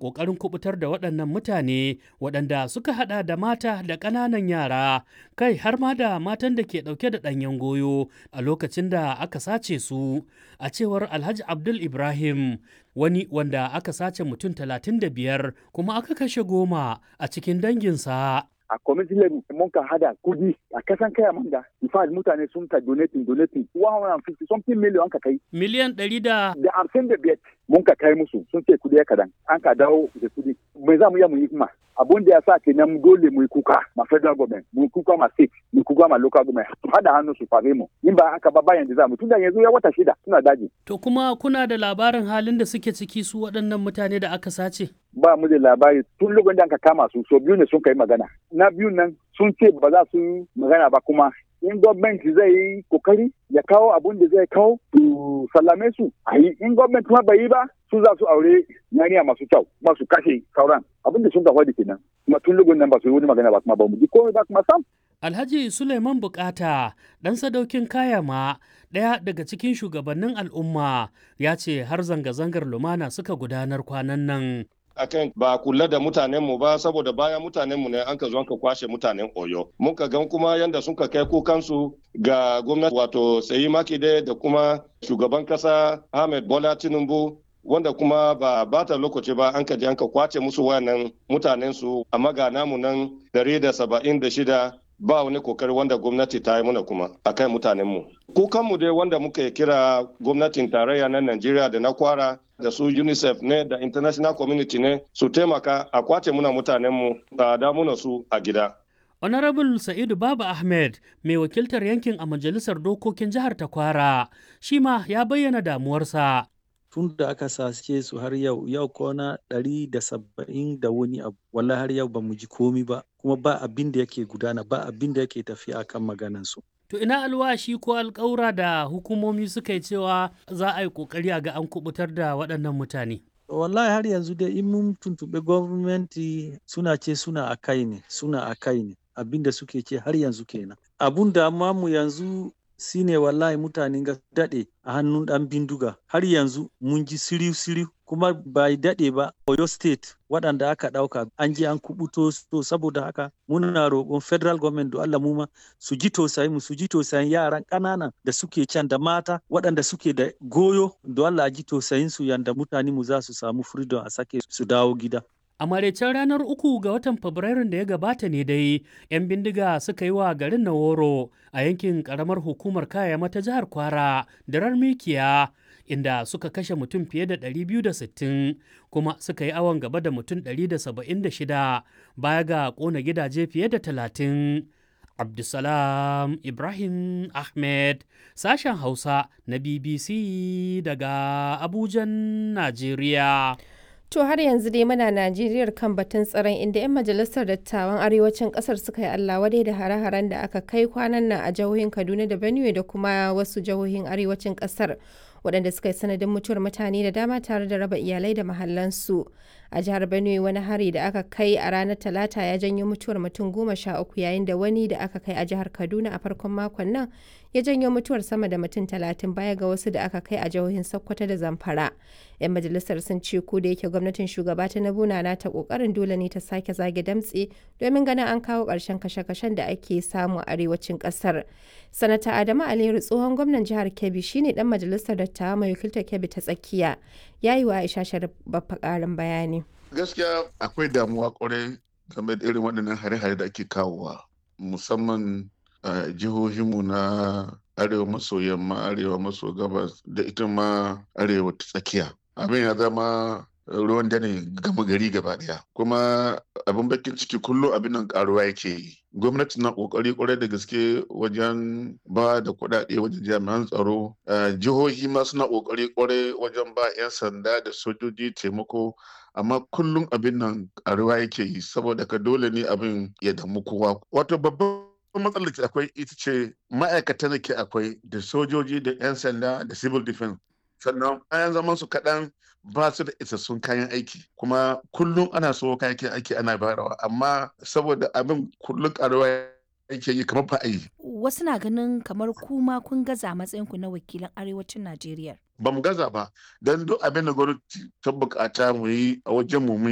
ƙoƙarin kubutar da waɗannan mutane waɗanda suka haɗa da mata da ƙananan yara, kai har ma da matan da ke ɗauke da ɗanyen goyo a lokacin da aka sace su, a cewar Alhaji Abdul Ibrahim, wani wanda aka sace mutum 35 kuma aka kashe 10 a cikin danginsa. A community level mun ka hada kudi a kasan kaya manga in fact mutane sun ka donating 150 something million ka kai miliyan 155 mun ka kai musu sun ce kudi ya kadan an ka dawo da kudi me za mu yi mu yi kuma abun da ya sa kenan dole mu yi kuka ma federal government mu kuka ma state mu kuka ma local government hada hannu su fare mu in ba aka ba bayan da za mu tunda yanzu ya wata 6 suna daji. To kuma kuna da labarin halin da suke ciki su waɗannan mutane da aka sace? Ba mu da labari tun lokacin da aka kama su so biyu ne sun kai magana na biyu nan sun ce ba za su yi magana ba kuma in gwamnati zai yi kokari ya kawo abun da zai kawo su sallame su a yi in gwamnati kuma bai yi ba su za su aure yaniya masu kyau ba su kashe sauran abin da sun ka faɗi kenan kuma tun lokacin nan ba su yi wani magana ba kuma ba mu ji komai ba kuma sam. Alhaji Suleiman Bukata, ɗan sadaukin Kayama, ɗaya daga cikin shugabannin al'umma, ya ce har zanga-zangar lumana suka gudanar kwanan nan. Akan ba kula da mutanenmu ba saboda bayan mutanenmu ne an ka zo ka kwashe mutanen Oyo. Mun ka gan kuma yanda sun ka kai kukansu ga gwamnati wato Seyi Makinde da kuma shugaban kasa Ahmed Bola Tinubu wanda kuma ba bata lokaci ba an ka je an ka kwace musu wayannan mutanensu amma ga namu nan 176 ba wani kokari wanda gwamnati ta yi muna kuma akan mutanenmu. Kukanmu dai wanda muka kira gwamnatin tarayya na Najeriya da na Kwara da su UNICEF ne da international community ne su taimaka a kwace muna mutanenmu da damuna su a gida. Honorable Sa'idu Baba Ahmed, mai wakiltar yankin a Majalisar Dokokin Jihar ta Kwara, shi ma ya bayyana damuwarsa. Tun da aka sace su har yau kwana 170 da wani abu, wallahi har yau ba mu ji komi ba, kuma ba abin da yake gudana, ba abin da yake tafiya akan maganansu. To ina alwashi ko alƙawura da hukumomi suka yi cewa za a yi ƙoƙari a ga an kubutar da waɗannan mutane? Wallahi har yanzu dai in mun tuntuɓe gwamnati suna ce suna a kai ne, abin da suke ce har yanzu kenan. Abun da mu yanzu shine wallahi mutanen ga daɗe a hannun ɗan bindiga har yanzu mun ji siriu kuma bai daɗe ba Oyo State waɗanda aka ɗauka an je an kubuto to saboda haka muna roƙon federal government da Allah mu ma su ji tausayin yaran ƙananan da suke can da mata waɗanda suke da goyo da Allah ji tausayin su yanda mutane mu za su samu freedom a sake su dawo gida. A maraicen ranar 3 ga watan Fabrairun da ya gabata ne dai, 'yan bindiga suka yi wa garin Naworo a yankin ƙaramar hukumar Kayama ta jihar Kwara da Mikiya, inda suka kashe mutum fiye da 260 kuma suka yi awon gaba da mutum 176 baya ga ƙona gidaje fiye da 30. Abdulsalam Ibrahim Ahmed, sashen Hausa na BBC daga Abujan, Najeriya. To har yanzu dai muna Najeriyar kan batun tsaron inda 'yan majalisar dattawan arewacin kasar suka yi Allah wadai da hare-haren da aka kai kwanan nan a jihohin Kaduna da Benue da kuma wasu jihohin arewacin kasar waɗanda suka yi sanadin mutuwar mutane da dama tare da raba iyalai da mahallansu. A jihar Benue wani hari da aka kai a ranar Talata ya janyo mutuwar mutum 13 yayin da wani da aka kai a jihar Kaduna a farkon makon nan ya janyo mutuwar sama da mutum 30 baya ga wasu da aka kai a jihohin Sokoto da Zamfara. 'Yan majalisar sun ce ko da yake gwamnatin shugaba Tinubu na ta kokarin dole ne ta sake zage damtse domin ganin an kawo ƙarshen kashe-kashen da ake samu a arewacin ƙasar. Sanata Adamu Aliyu tsohon gwamnan jihar Kebbi shine dan majalisar dattawa mai wakiltar Kebbi ta tsakiya. Ya yi wa Aisha Sharif babba ƙarin bayani. Gaskiya akwai damuwa kwarai game da irin waɗannan hare-hare da ake kawowa musamman a jihohinmu na arewa maso yamma, arewa maso gabas da ita ma arewa ta tsakiya. Abin ya zama ruwan dare gama gari gaba daya kuma abin bakin ciki kullum abin nan karuwa yake yi. Gwamnati na kokari kwarai da gaske wajen ba da kuɗaɗe wajen jami'an tsaro, jihohi ma suna kokari kwarai wajen ba 'yan sanda da sojoji taimako, amma kullum abin nan karuwa yake yi saboda ka dole ne abin ya damu kowa. Wato babban matsalar da akwai ita ce ma'aikatan da ke akwai da sojoji da 'yan sanda da civil defense, sannan bayan zaman su kaɗan ba su da isassun kayan aiki kuma kullum ana so kayan aiki ana bayarwa amma saboda abin kullum karuwa yake yi kamar ba a yi. Wasu na ganin kamar kuma kun gaza matsayinku na wakilan arewacin Najeriya. Ba mu gaza ba don duk abin da gwamnati ta bukata mu yi a wajen mu